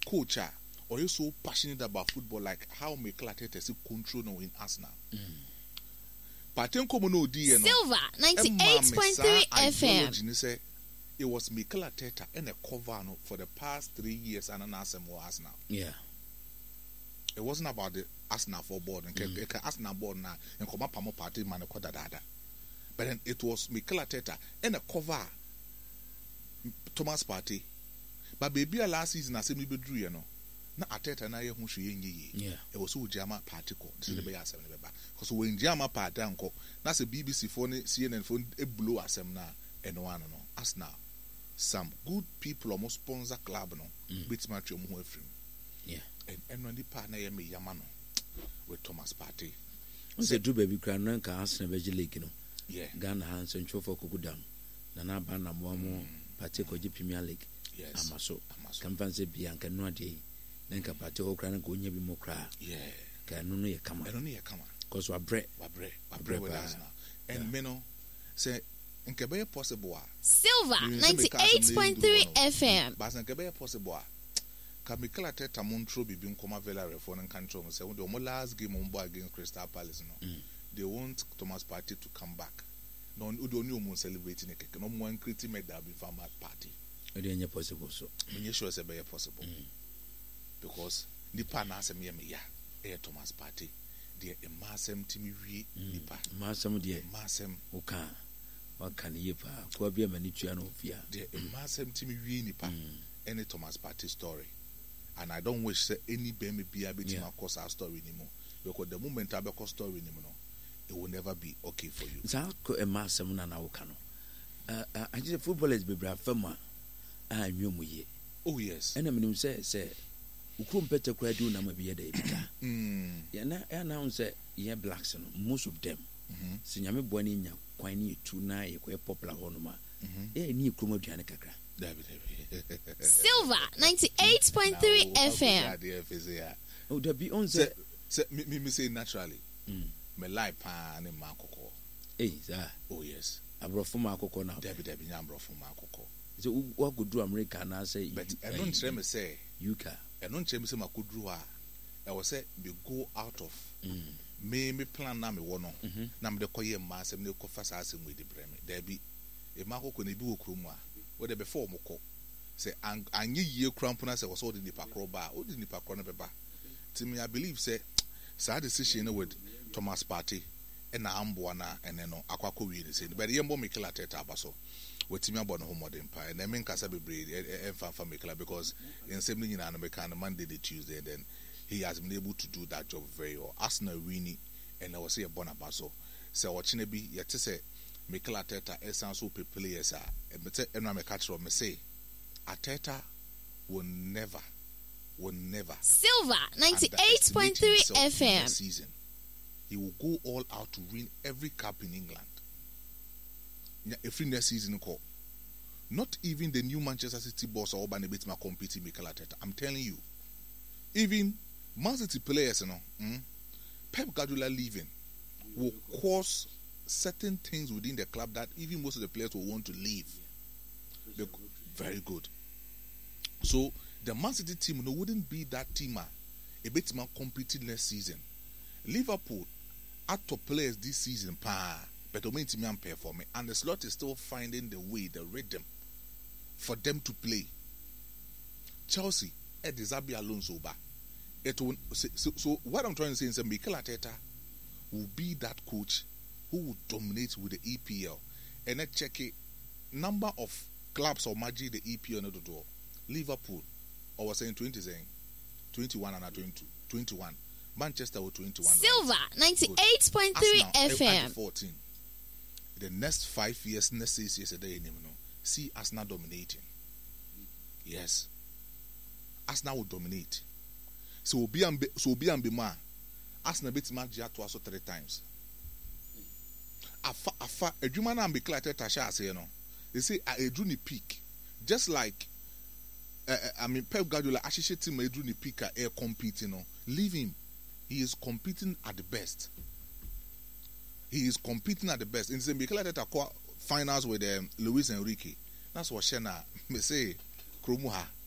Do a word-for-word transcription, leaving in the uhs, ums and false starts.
coach or you so passionate about football like how Mikel Arteta is control now in Arsenal. Mm. Paten komo no di no. Silver ninety-eight point three F M. It was Mikel Arteta and a cover no, for the past three years and an Arsenal Arsenal. Yeah. It wasn't about the Arsenal for board and mm. Arsenal board now and come up a party man ko dada. But then it was Mikel Arteta and a cover Thomas Partey. But baby last season I said me be drew you know. Na Arteta na ye hu hwe yenye ye. E was so Jama party ko. This is the asem ne beba. Because when Jama party anko, na se B B C phone C N N phone e blow asem na eno ano no. Arsenal. Some good people almost sponsor club no. Mm. Bit match yo mu afrim. Yeah. And eno ndi pa na ye me yama no with Thomas Partey. Say do baby cry no ka Arsenal be league no. Yeah. Ghana hands and chofo kugudam. Na na ba na mo mo Partey ko Premier League. Yes. Amaso. Kan fanse bianca no ade. Then ka Partey ho kra na go nya bi mo kra. Yeah. Ka no no ye kama. No no ye kama. Cause wa bre, wa bre, wa bre with us now. And me no say nke be possible. Silver ninety-eight point three F M. But nke be possible. Ka Mikel Arteta montro bibi nkoma vela refo na control say when the last game on against Crystal Palace no. Mm. They want Thomas Partey to come back. No, we don't know celebrating a no one creating made that be from that party. It ain't possible, so. I'm sure it's a very possible. Mm. Because Nipa Nasem Yamia, Air Thomas Partey, dear a massem Timmy Nipa. Massam, dear Massem, Oka, what can you pa? Quabia Manichiano Fia, dear a massem Timmy Nipa, any Thomas Partey story. And I don't wish any baby be a bit of course our story anymore. Because the moment I have a story anymore. It will never be okay for you. Zako e maasem na na wokano. Uh, I just footballers be bra fama ah nwom ye. Oh yes. Ena menim say say ukrom pete kwa di na mabiye da ebika. Mm. Ya na ya na say ye blacks no most of them. Mhm. Se nyame boani nya kwan ni tu na ye kwa popular ho no ma. Mhm. E ni ukrom aduane kakra. David. Silver ninety-eight point three F M. Oh there be on say me me say naturally. Mm. Me like pan and makoko. Eh, sir. Oh yes. Abrofo makoko now. Debi debi nya abrofo makoko. So what could do America now say? But I don't tell me say. You can. I don't tell me say makudru ha. I was say we go out of. Mm. Me me plan na me wono. Na me de koye ma asem ne ko fasa asem we de breme. Debi e makoko na bi wo kromu a. Wo de before moko. Say anye yie krampo na say was all the nipa kro ba. O the nipa kro na beba. To me I believe say sad decision with Thomas Partey and Ambuana and then Aquaco really said, but the Yambo Mikel Arteta Abaso, with Timmy Bon Home Empire, and then Casabi Breed and Fanfa Mikel because in same in American Monday, the Tuesday, then he has been able to do that job very well. Arsenal Winnie and I was here Bonabaso. So watching it be yet to say Mikel Arteta, essence so players are, and I'm a catcher of me say Arteta will never. Will never. Silver ninety-eight point three F M. Season. He will go all out to win every cup in England. Every next season, call. Not even the new Manchester City boss or Urban Beatma competing Mikel Arteta. I'm telling you. Even Man City players, you know, mm, Pep Guardiola leaving will cause certain things within the club that even most of the players will want to leave. They're very good. So the Man City team no wouldn't be that team a bit more competing next season. Liverpool are top players this season, pa, but the main team can perform, and the slot is still finding the way, the rhythm for them to play. Chelsea, Ed Zabi Alonso, ba. It will, so, so, so what I'm trying to say is that Mikel Arteta will be that coach who will dominate with the E P L, and then check it number of clubs or magic the E P L not the door. Liverpool. I was saying twenty, saying twenty-one and twenty-two, twenty-one. Manchester was twenty-one. Silver ninety-eight point three F M. fourteen. The next five years, next six years a day, you know, see Arsenal dominating. Yes, Arsenal will dominate. So we'll be and so we'll be and be man. Arsenal beat Manchester to us three times. Afa afa. A German and be clear to Tasha say you know. They say a drew the peak, just like. Uh, I mean, Pep Guardiola, Ashishe team, Edruni Pika, air competing. No, leave him. He is competing at the best. He is competing at the best. In the Mikel Arteta finals with um, Luis Enrique. That's what Shena may say. Kromuha.